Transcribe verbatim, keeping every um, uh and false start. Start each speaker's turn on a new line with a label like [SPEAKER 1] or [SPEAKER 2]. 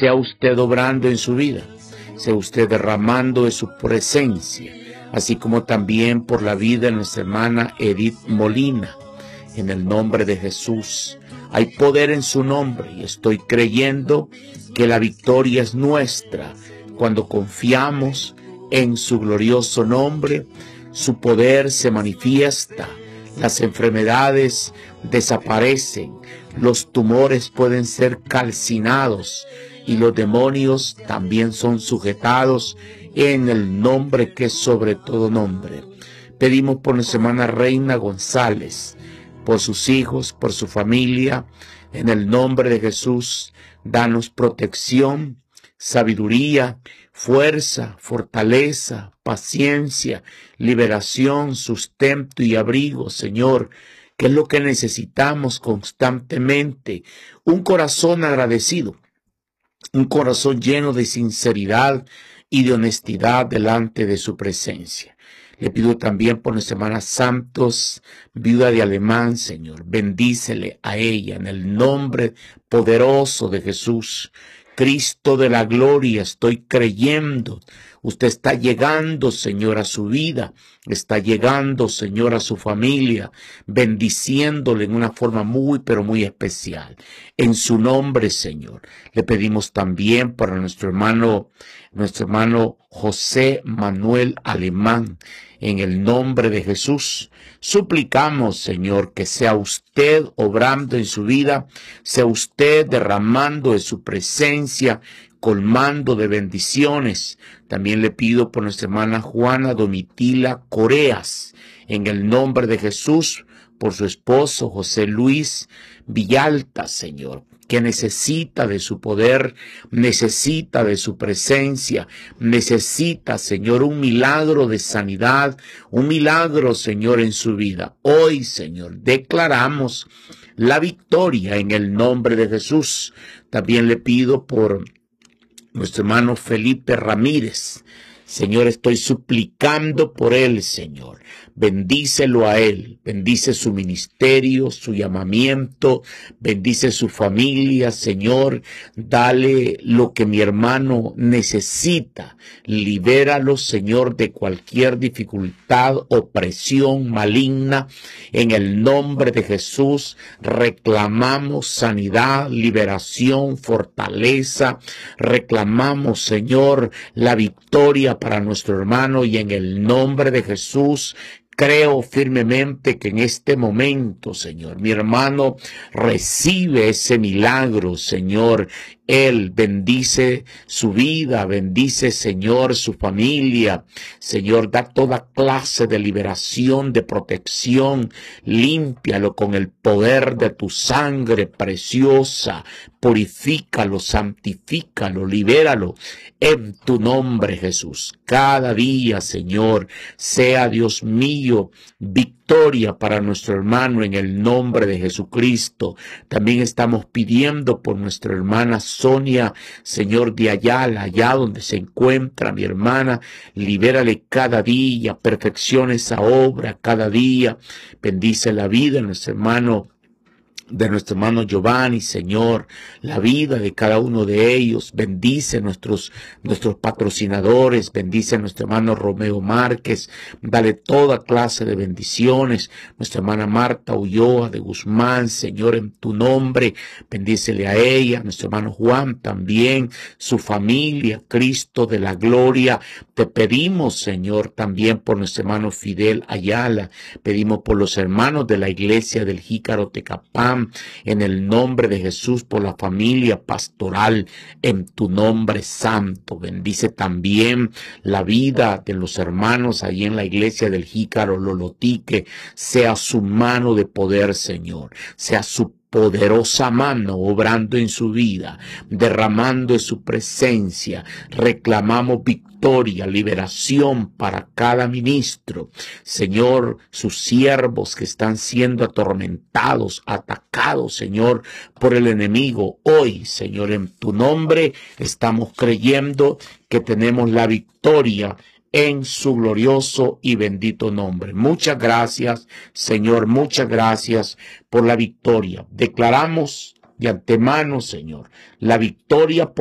[SPEAKER 1] sea usted obrando en su vida, sea usted derramando de su presencia, así como también por la vida de nuestra hermana Edith Molina. En el nombre de Jesús, hay poder en su nombre y estoy creyendo que la victoria es nuestra cuando confiamos en su glorioso nombre. Su poder se manifiesta, las enfermedades desaparecen, los tumores pueden ser calcinados y los demonios también son sujetados en el nombre que es sobre todo nombre. Pedimos por nuestra hermana Reina González, por sus hijos, por su familia, en el nombre de Jesús. Danos protección, sabiduría, fuerza, fortaleza, paciencia, liberación, sustento y abrigo, Señor, que es lo que necesitamos constantemente. Un corazón agradecido, un corazón lleno de sinceridad y de honestidad delante de su presencia. Le pido también por nuestra hermana Santos, viuda de Alemán, Señor. Bendícele a ella en el nombre poderoso de Jesús. Cristo de la gloria, estoy creyendo. Usted está llegando, Señor, a su vida. Está llegando, Señor, a su familia, bendiciéndole en una forma muy, pero muy especial. En su nombre, Señor, le pedimos también para nuestro hermano, nuestro hermano José Manuel Alemán. En el nombre de Jesús, suplicamos, Señor, que sea usted obrando en su vida, sea usted derramando de su presencia, colmando de bendiciones. También le pido por nuestra hermana Juana Domitila Coreas, en el nombre de Jesús, por su esposo José Luis Villalta, Señor, que necesita de su poder, necesita de su presencia, necesita, Señor, un milagro de sanidad, un milagro, Señor, en su vida. Hoy, Señor, declaramos la victoria en el nombre de Jesús. También le pido por nuestro hermano Felipe Ramírez. Señor, estoy suplicando por él, Señor. Bendícelo a él, bendice su ministerio, su llamamiento, bendice su familia, Señor. Dale lo que mi hermano necesita. Libéralo, Señor, de cualquier dificultad, opresión maligna. En el nombre de Jesús, reclamamos sanidad, liberación, fortaleza. Reclamamos, Señor, la victoria para nuestro hermano y en el nombre de Jesús creo firmemente que en este momento, Señor, mi hermano recibe ese milagro, Señor. Él bendice su vida, bendice, Señor, su familia. Señor, da toda clase de liberación, de protección. Límpialo con el poder de tu sangre preciosa. Purifícalo, santifícalo, libéralo en tu nombre, Jesús. Cada día, Señor, sea, Dios mío, victoria para nuestro hermano en el nombre de Jesucristo. También estamos pidiendo por nuestra hermana Sonia, Señor, de Ayala, allá donde se encuentra mi hermana. Libérale cada día, perfecciona esa obra cada día. Bendice la vida de nuestro hermano de nuestro hermano Giovanni, Señor, la vida de cada uno de ellos. Bendice nuestros, nuestros patrocinadores, bendice a nuestro hermano Romeo Márquez, dale toda clase de bendiciones. Nuestra hermana Marta Ulloa de Guzmán, Señor, en tu nombre, bendícele a ella. Nuestro hermano Juan también, su familia, Cristo de la gloria. Te pedimos, Señor, también por nuestro hermano Fidel Ayala, pedimos por los hermanos de la iglesia del Jícaro Tecapán, en el nombre de Jesús, por la familia pastoral, en tu nombre santo. Bendice también la vida de los hermanos ahí en la iglesia del Jícaro Lolotique. Sea su mano de poder, Señor, sea su poderosa mano obrando en su vida, derramando en su presencia. Reclamamos victoria, liberación para cada ministro. Señor, sus siervos que están siendo atormentados, atacados, Señor, por el enemigo. Hoy, Señor, en tu nombre estamos creyendo que tenemos la victoria en su glorioso y bendito nombre. Muchas gracias, Señor, muchas gracias por la victoria. Declaramos de antemano, Señor, la victoria por